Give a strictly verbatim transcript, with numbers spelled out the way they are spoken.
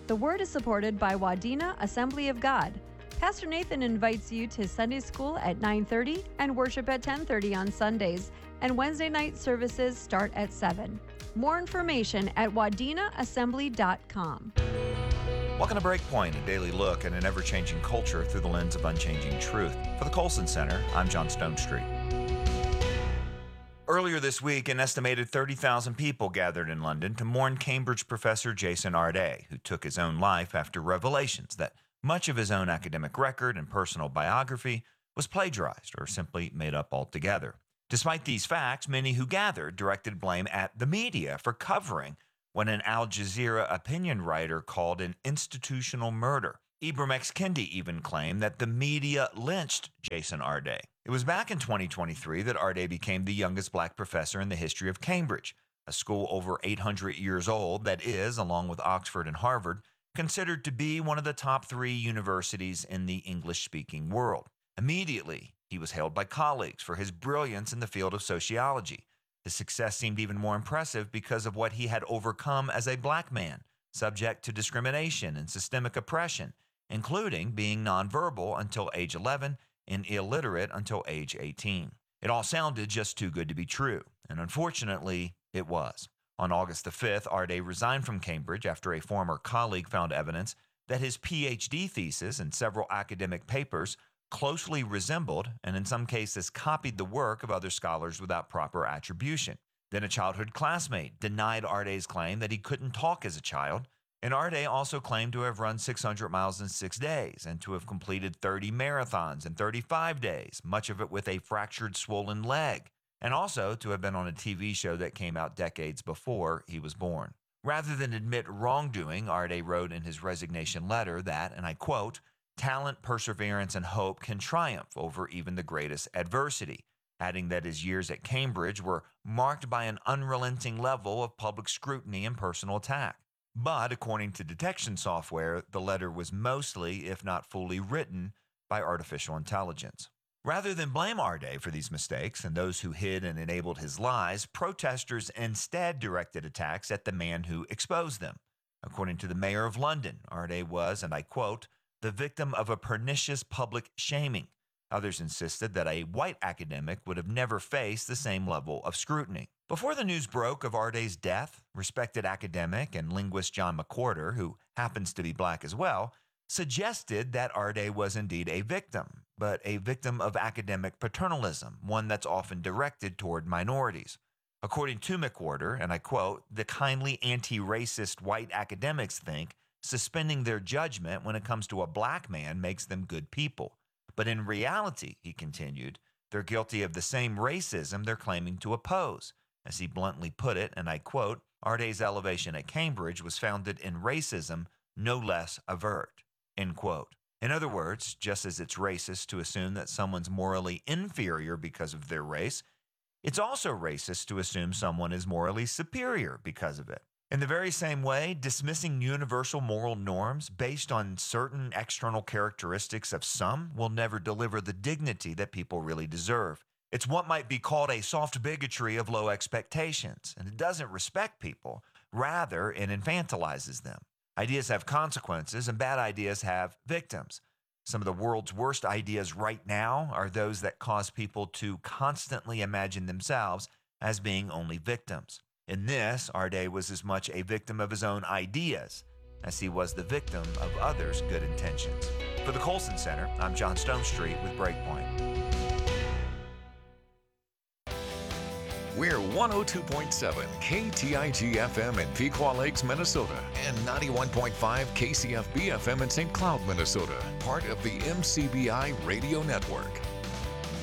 The Word is supported by Wadena Assembly of God. Pastor Nathan invites you to Sunday school at nine thirty and worship at ten thirty on Sundays, and Wednesday night services start at seven. More information at wadena assembly dot com. Welcome to Breakpoint, a daily look at an ever-changing culture through the lens of unchanging truth. For the Colson Center, I'm John Stonestreet. Earlier this week, an estimated thirty thousand people gathered in London to mourn Cambridge professor Jason Arday, who took his own life after revelations that much of his own academic record and personal biography was plagiarized or simply made up altogether. Despite these facts, many who gathered directed blame at the media for covering what an Al Jazeera opinion writer called an institutional murder. Ibram X. Kendi even claimed that the media lynched Jason Arday. It was back in twenty twenty-three that Arday became the youngest black professor in the history of Cambridge, a school over eight hundred years old that is, along with Oxford and Harvard, considered to be one of the top three universities in the English-speaking world. Immediately, he was hailed by colleagues for his brilliance in the field of sociology. His success seemed even more impressive because of what he had overcome as a black man, subject to discrimination and systemic oppression, including being nonverbal until age eleven and illiterate until age eighteen. It all sounded just too good to be true, and unfortunately, it was. On August the fifth, Arday resigned from Cambridge after a former colleague found evidence that his P H D thesis and several academic papers closely resembled, and in some cases copied, the work of other scholars without proper attribution. Then a childhood classmate denied Arday's claim that he couldn't talk as a child, and Arday also claimed to have run six hundred miles in six days and to have completed thirty marathons in thirty-five days, much of it with a fractured, swollen leg, and also to have been on a T V show that came out decades before he was born. Rather than admit wrongdoing, Arday wrote in his resignation letter that, and I quote, "Talent, perseverance, and hope can triumph over even the greatest adversity," adding that his years at Cambridge were marked by an unrelenting level of public scrutiny and personal attack. But according to detection software, the letter was mostly, if not fully, written by artificial intelligence. Rather than blame Arday for these mistakes and those who hid and enabled his lies, protesters instead directed attacks at the man who exposed them. According to the mayor of London, Arday was, and I quote, "the victim of a pernicious public shaming." Others insisted that a white academic would have never faced the same level of scrutiny. Before the news broke of Arday's death, respected academic and linguist John McWhorter, who happens to be black as well, suggested that Arday was indeed a victim, but a victim of academic paternalism, one that's often directed toward minorities. According to McWhorter, and I quote, "the kindly anti-racist white academics think suspending their judgment when it comes to a black man makes them good people. But in reality," he continued, "they're guilty of the same racism they're claiming to oppose." As he bluntly put it, and I quote, "Arday's elevation at Cambridge was founded in racism no less overt," end quote. In other words, just as it's racist to assume that someone's morally inferior because of their race, it's also racist to assume someone is morally superior because of it. In the very same way, dismissing universal moral norms based on certain external characteristics of some will never deliver the dignity that people really deserve. It's what might be called a soft bigotry of low expectations, and it doesn't respect people. Rather, it infantilizes them. Ideas have consequences, and bad ideas have victims. Some of the world's worst ideas right now are those that cause people to constantly imagine themselves as being only victims. In this, Arday was as much a victim of his own ideas as he was the victim of others' good intentions. For the Colson Center, I'm John Stonestreet with Breakpoint. We're one oh two point seven K T I G F M in Pequot Lakes, Minnesota, and ninety-one point five K C F B F M in Saint Cloud, Minnesota, part of the M C B I Radio Network.